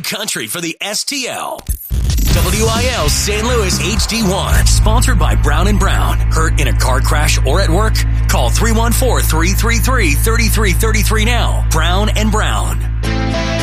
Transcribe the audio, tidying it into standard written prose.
country for the STL. WIL St. Louis HD1, sponsored by Brown & Brown. Hurt in a car crash or at work? Call 314-333-3333 now. Brown & Brown.